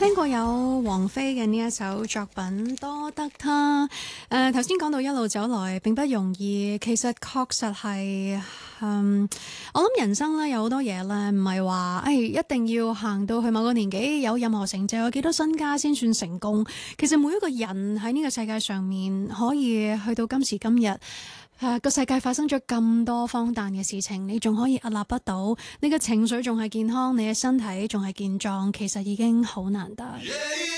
聽過有王菲嘅呢一首作品多得他。頭先講到一路走來並不容易，其實確實係，我諗人生咧有好多嘢咧，唔係話一定要行到去某個年紀有任何成就，有幾多身家先算成功。其實每一個人喺呢個世界上面可以去到今時今日。個世界發生咗咁多荒誕嘅事情，你仲可以屹立不倒，你嘅情緒仲係健康，你嘅身體仲係健壯，其實已經好難得。